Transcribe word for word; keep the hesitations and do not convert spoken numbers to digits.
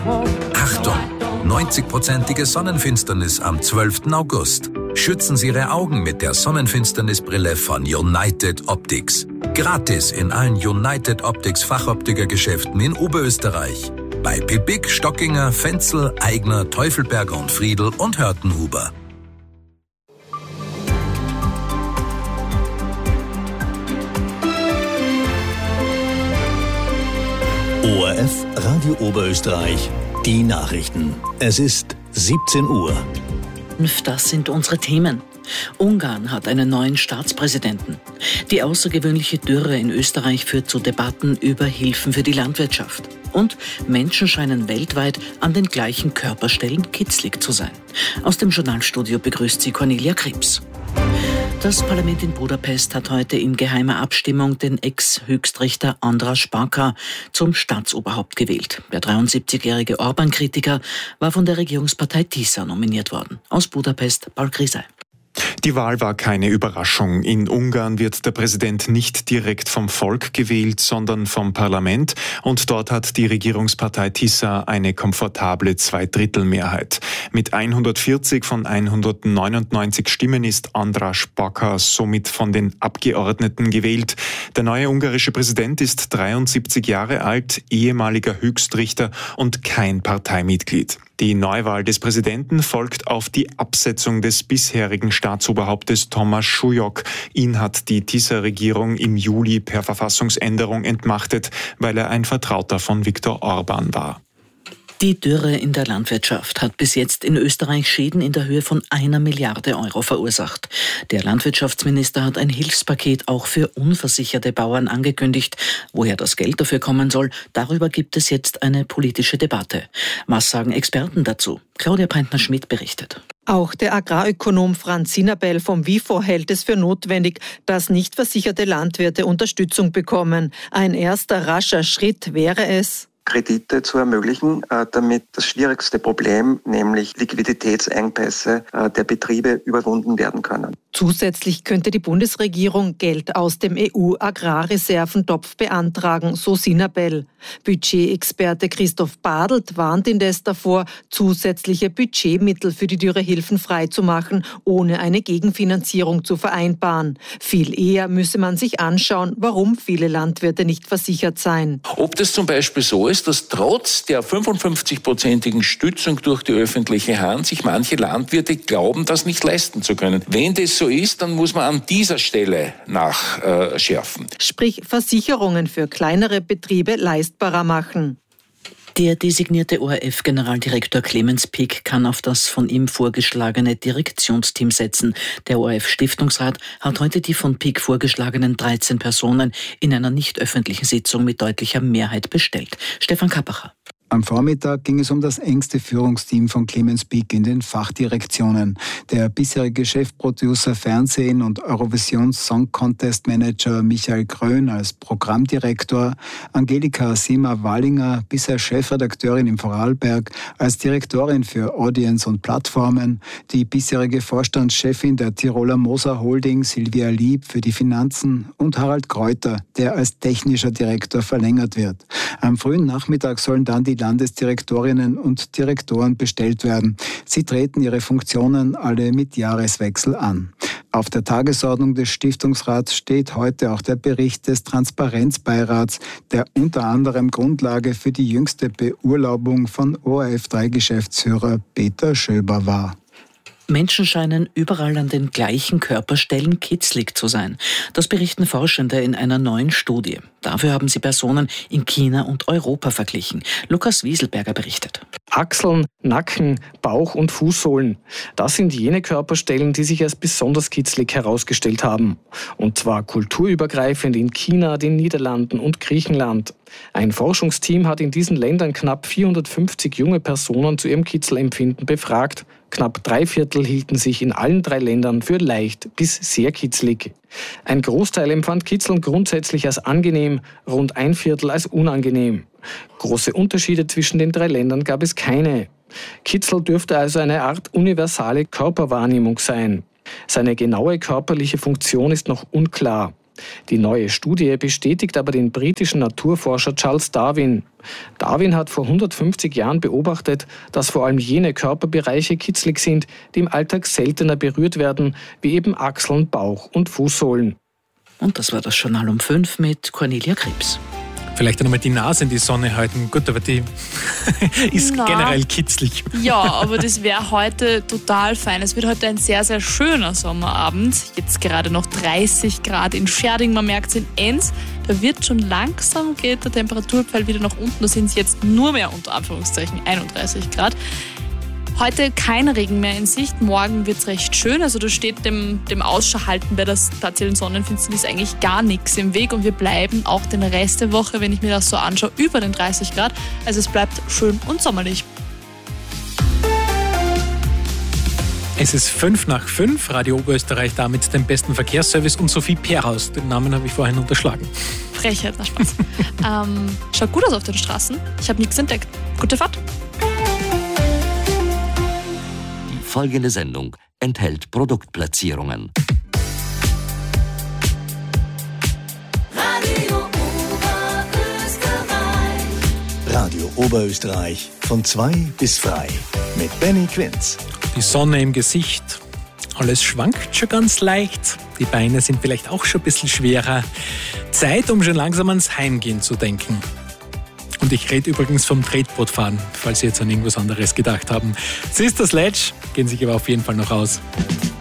Achtung! neunzig-prozentige Sonnenfinsternis am zwölften August. Schützen Sie Ihre Augen mit der Sonnenfinsternisbrille von United Optics. Gratis in allen United Optics Fachoptikergeschäften in Oberösterreich. Bei Pippig, Stockinger, Fenzel, Aigner, Teufelberger und Friedl und Hörtenhuber. O R F Radio Oberösterreich, die Nachrichten. Es ist siebzehn Uhr. Das sind unsere Themen. Ungarn hat einen neuen Staatspräsidenten. Die außergewöhnliche Dürre in Österreich führt zu Debatten über Hilfen für die Landwirtschaft. Und Menschen scheinen weltweit an den gleichen Körperstellen kitzlig zu sein. Aus dem Journalstudio begrüßt sie Cornelia Krebs. Das Parlament in Budapest hat heute in geheimer Abstimmung den Ex-Höchstrichter András Baka zum Staatsoberhaupt gewählt. Der dreiundsiebzigjährige Orban-Kritiker war von der Regierungspartei TISA nominiert worden. Aus Budapest, Paul Grisey. Die Wahl war keine Überraschung. In Ungarn wird der Präsident nicht direkt vom Volk gewählt, sondern vom Parlament. Und dort hat die Regierungspartei TISA eine komfortable Zweidrittelmehrheit. Mit hundertvierzig von hundertneunundneunzig Stimmen ist András Baka somit von den Abgeordneten gewählt. Der neue ungarische Präsident ist dreiundsiebzig Jahre alt, ehemaliger Höchstrichter und kein Parteimitglied. Die Neuwahl des Präsidenten folgt auf die Absetzung des bisherigen Staatsoberhauptes Thomas Schulyok. Ihn hat die TISA-Regierung im Juli per Verfassungsänderung entmachtet, weil er ein Vertrauter von Viktor Orban war. Die Dürre in der Landwirtschaft hat bis jetzt in Österreich Schäden in der Höhe von einer Milliarde Euro verursacht. Der Landwirtschaftsminister hat ein Hilfspaket auch für unversicherte Bauern angekündigt. Woher das Geld dafür kommen soll, darüber gibt es jetzt eine politische Debatte. Was sagen Experten dazu? Claudia Preintner-Schmidt berichtet. Auch der Agrarökonom Franz Sinabel vom WIFO hält es für notwendig, dass nicht versicherte Landwirte Unterstützung bekommen. Ein erster rascher Schritt wäre es, Kredite zu ermöglichen, damit das schwierigste Problem, nämlich Liquiditätsengpässe der Betriebe, überwunden werden können. Zusätzlich könnte die Bundesregierung Geld aus dem E U-Agrarreserventopf beantragen, so Sinabel. Budgetexperte Christoph Badelt warnt indes davor, zusätzliche Budgetmittel für die Dürrehilfen freizumachen, ohne eine Gegenfinanzierung zu vereinbaren. Viel eher müsse man sich anschauen, warum viele Landwirte nicht versichert seien. Ob das zum Beispiel so ist, dass trotz der fünfundfünfzig-prozentigen Stützung durch die öffentliche Hand sich manche Landwirte glauben, das nicht leisten zu können. Wenn das so ist, dann muss man an dieser Stelle nachschärfen. Sprich, Versicherungen für kleinere Betriebe leistbarer machen. Der designierte O R F-Generaldirektor Clemens Pick kann auf das von ihm vorgeschlagene Direktionsteam setzen. Der O R F-Stiftungsrat hat heute die von Pick vorgeschlagenen dreizehn Personen in einer nicht öffentlichen Sitzung mit deutlicher Mehrheit bestellt. Stefan Kappacher. Am Vormittag ging es um das engste Führungsteam von Clemens Pick in den Fachdirektionen. Der bisherige Chefproducer Fernsehen und Eurovision Song Contest Manager Michael Grön als Programmdirektor, Angelika Sima-Wallinger, bisher Chefredakteurin im Vorarlberg, als Direktorin für Audience und Plattformen, die bisherige Vorstandschefin der Tiroler Moser Holding Silvia Lieb für die Finanzen und Harald Kräuter, der als technischer Direktor verlängert wird. Am frühen Nachmittag sollen dann die Landesdirektorinnen und Direktoren bestellt werden. Sie treten ihre Funktionen alle mit Jahreswechsel an. Auf der Tagesordnung des Stiftungsrats steht heute auch der Bericht des Transparenzbeirats, der unter anderem Grundlage für die jüngste Beurlaubung von O R F drei Geschäftsführer Peter Schöber war. Menschen scheinen überall an den gleichen Körperstellen kitzlig zu sein. Das berichten Forschende in einer neuen Studie. Dafür haben sie Personen in China und Europa verglichen. Lukas Wieselberger berichtet. Achseln, Nacken, Bauch und Fußsohlen. Das sind jene Körperstellen, die sich als besonders kitzlig herausgestellt haben. Und zwar kulturübergreifend in China, den Niederlanden und Griechenland. Ein Forschungsteam hat in diesen Ländern knapp vierhundertfünfzig junge Personen zu ihrem Kitzelempfinden befragt. Knapp drei Viertel hielten sich in allen drei Ländern für leicht bis sehr kitzlig. Ein Großteil empfand Kitzeln grundsätzlich als angenehm, rund ein Viertel als unangenehm. Große Unterschiede zwischen den drei Ländern gab es keine. Kitzel dürfte also eine Art universale Körperwahrnehmung sein. Seine genaue körperliche Funktion ist noch unklar. Die neue Studie bestätigt aber den britischen Naturforscher Charles Darwin. Darwin hat vor hundertfünfzig Jahren beobachtet, dass vor allem jene Körperbereiche kitzlig sind, die im Alltag seltener berührt werden, wie eben Achseln, Bauch und Fußsohlen. Und das war das Journal um fünf mit Cornelia Krebs. Vielleicht einmal die Nase in die Sonne halten. Gut, aber die ist Na, generell kitzlig. Ja, aber das wäre heute total fein. Es wird heute ein sehr, sehr schöner Sommerabend. Jetzt gerade noch dreißig Grad in Scherding. Man merkt es in Enns. Da wird schon langsam, geht der Temperaturpfeil wieder nach unten. Da sind es jetzt nur mehr unter Anführungszeichen einunddreißig Grad. Heute kein Regen mehr in Sicht, morgen wird es recht schön. Also da steht dem, dem Ausschau halten bei der partiellen Sonnenfinsternis eigentlich gar nichts im Weg. Und wir bleiben auch den Rest der Woche, wenn ich mir das so anschaue, über den dreißig Grad. Also es bleibt schön und sommerlich. Es ist fünf nach fünf, Radio Oberösterreich da mit dem besten Verkehrsservice und Sophie Perhaus. Den Namen habe ich vorhin unterschlagen. Frechheit, na Spaß. ähm, schaut gut aus auf den Straßen. Ich habe nichts entdeckt. Gute Fahrt. Folgende Sendung enthält Produktplatzierungen. Radio Oberösterreich. Radio Oberösterreich von zwei bis frei mit Benny Quinz. Die Sonne im Gesicht. Alles schwankt schon ganz leicht. Die Beine sind vielleicht auch schon ein bisschen schwerer. Zeit, um schon langsam ans Heimgehen zu denken. Und ich rede übrigens vom Tretbootfahren, falls Sie jetzt an irgendwas anderes gedacht haben. Es ist das Letsch, gehen sich aber auf jeden Fall noch aus.